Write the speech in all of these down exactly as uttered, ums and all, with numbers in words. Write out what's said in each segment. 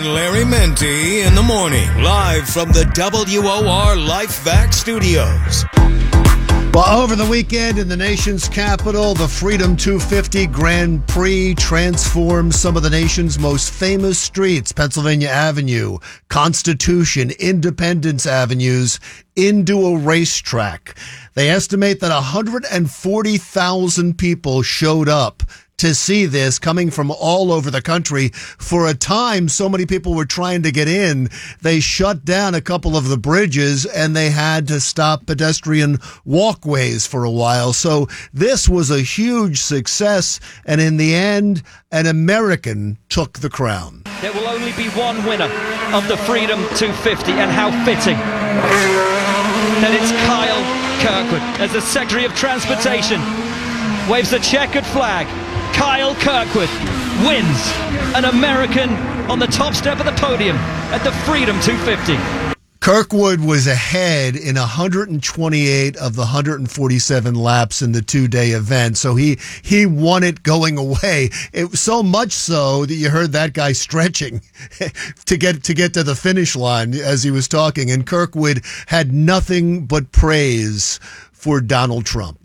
Larry Menti in the morning, live from the W O R LifeVac studios. Well, over the weekend in the nation's capital, the Freedom two fifty Grand Prix transformed some of the nation's most famous streets, Pennsylvania Avenue, Constitution, Independence Avenues, into a racetrack. They estimate that one hundred forty thousand people showed up to see this, coming from all over the country. For a time, so many people were trying to get in, they shut down a couple of the bridges and they had to stop pedestrian walkways for a while. So this was a huge success, and in the end, an American took the crown. There will only be one winner of the Freedom two fifty, and how fitting that it's Kyle Kirkwood as the Secretary of Transportation waves the checkered flag. Kyle Kirkwood wins, an American on the top step of the podium at the Freedom two fifty. Kirkwood was ahead in one hundred twenty-eight of the one hundred forty-seven laps in the two-day event, so he he won it going away. It was so much so that you heard that guy stretching to get to get to the finish line as he was talking, and Kirkwood had nothing but praise for Donald Trump.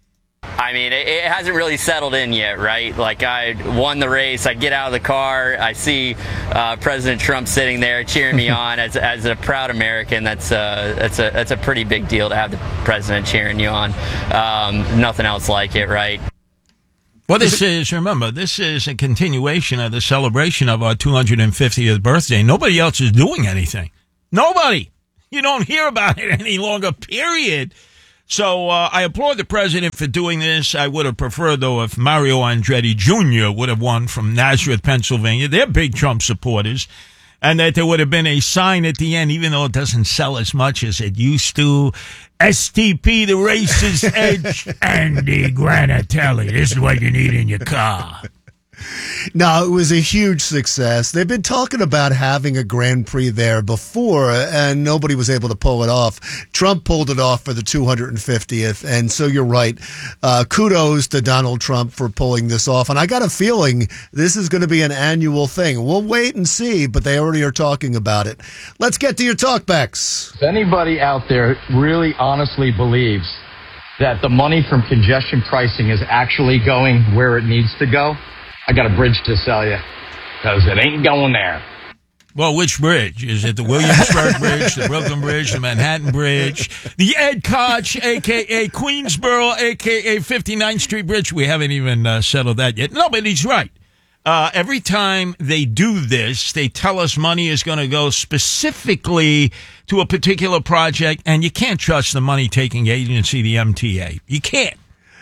I mean, it, it hasn't really settled in yet, right? Like, I won the race, I get out of the car, I see uh, President Trump sitting there cheering me on. As as a proud American, that's uh, that's a that's a pretty big deal to have the president cheering you on. Um, nothing else like it, right? Well, this is, remember, this is a continuation of the celebration of our two hundred fiftieth birthday. Nobody else is doing anything. Nobody. You don't hear about it any longer, period. So uh, I applaud the president for doing this. I would have preferred, though, if Mario Andretti Junior would have won from Nazareth, Pennsylvania. They're big Trump supporters. And that there would have been a sign at the end, even though it doesn't sell as much as it used to. S T P, the race's edge. Andy Granatelli. This is what you need in your car. No, it was a huge success. They've been talking about having a Grand Prix there before, and nobody was able to pull it off. Trump pulled it off for the two hundred fiftieth, and so you're right. Uh, kudos to Donald Trump for pulling this off, and I got a feeling this is going to be an annual thing. We'll wait and see, but they already are talking about it. Let's get to your talkbacks. If anybody out there really honestly believes that the money from congestion pricing is actually going where it needs to go, I got a bridge to sell you, because it ain't going there. Well, which bridge? Is it the Williamsburg Bridge, the Brooklyn Bridge, the Manhattan Bridge, the Ed Koch, a k a. Queensboro, a k a. fifty-ninth Street Bridge? We haven't even uh, settled that yet. No, but he's right. Uh, every time they do this, they tell us money is going to go specifically to a particular project, and you can't trust the money-taking agency, the M T A. You can't.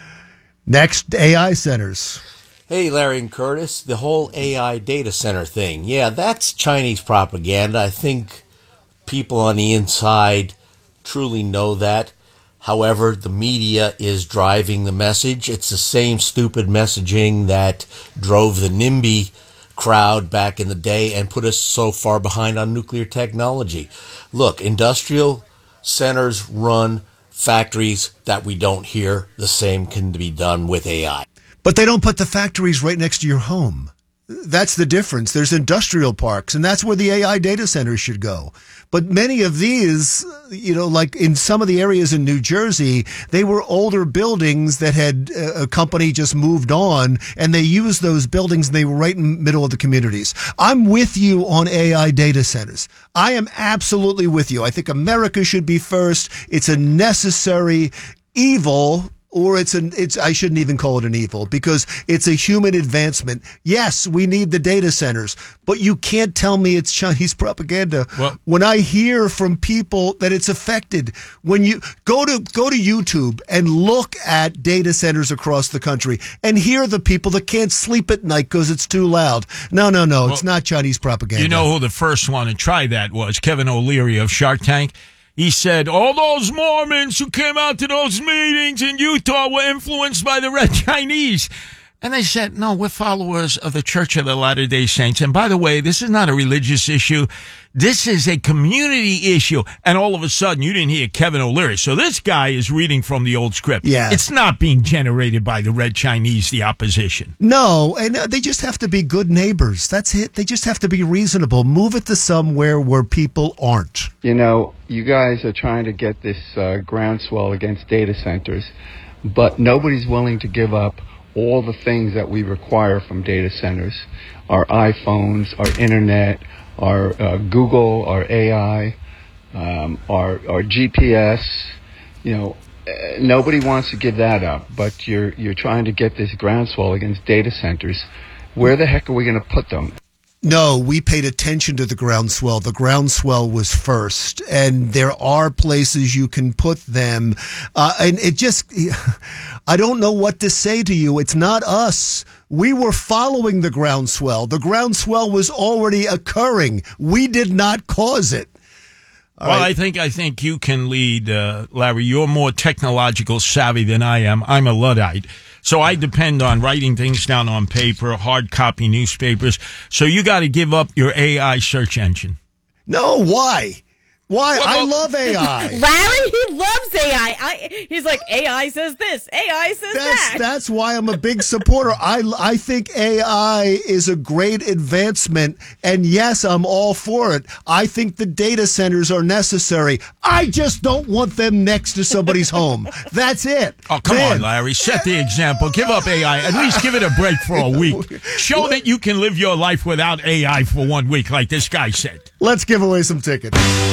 Next, A I centers. Hey, Larry and Curtis, the whole A I data center thing. Yeah, that's Chinese propaganda. I think people on the inside truly know that. However, the media is driving the message. It's the same stupid messaging that drove the NIMBY crowd back in the day and put us so far behind on nuclear technology. Look, industrial centers run factories that we don't hear. The same can be done with A I. But they don't put the factories right next to your home. That's the difference. There's industrial parks, and that's where the A I data centers should go. But many of these, you know, like in some of the areas in New Jersey, they were older buildings that had a company just moved on, and they used those buildings, and they were right in the middle of the communities. I'm with you on A I data centers. I am absolutely with you. I think America should be first. It's a necessary evil. Or it's an, it's, I shouldn't even call it an evil, because it's a human advancement. Yes, we need the data centers, but you can't tell me it's Chinese propaganda. Well, when I hear from people that it's affected, when you go to, go to YouTube and look at data centers across the country and hear the people that can't sleep at night because it's too loud. No, no, no, well, it's not Chinese propaganda. You know who the first one to try that was? Kevin O'Leary of Shark Tank. He said, all those Mormons who came out to those meetings in Utah were influenced by the Red Chinese. And they said, no, we're followers of the Church of the Latter-day Saints. And by the way, this is not a religious issue. This is a community issue. And all of a sudden, you didn't hear Kevin O'Leary. So this guy is reading from the old script. Yeah. It's not being generated by the Red Chinese, the opposition. No, and uh, they just have to be good neighbors. That's it. They just have to be reasonable. Move it to somewhere where people aren't. You know, you guys are trying to get this uh, groundswell against data centers, but nobody's willing to give up all the things that we require from data centers, our iPhones, our internet, our uh, Google, our A I, um, our, our G P S. You know, uh, nobody wants to give that up, but you're, you're trying to get this groundswell against data centers. Where the heck are we going to put them? No, we paid attention to the groundswell. The groundswell was first, and there are places you can put them. Uh, and it just, I don't know what to say to you. It's not us. We were following the groundswell. The groundswell was already occurring. We did not cause it. All well, right. I think I think you can lead, uh, Larry. You're more technological savvy than I am. I'm a Luddite. So I depend on writing things down on paper, hard copy newspapers. So you got to give up your A I search engine. No, why? Why? Well, I well- love A I. Larry, he loves A I. I. He's like, A I says this, A I says That's that. that's why I'm a big supporter. I I think A I is a great advancement, and yes, I'm all for it. I think the data centers are necessary. I just don't want them next to somebody's home. That's it. Oh, come Man. on, Larry. Set the example. Give up A I. At least give it a break for a week. Show that you can live your life without A I for one week, like this guy said. Let's give away some tickets.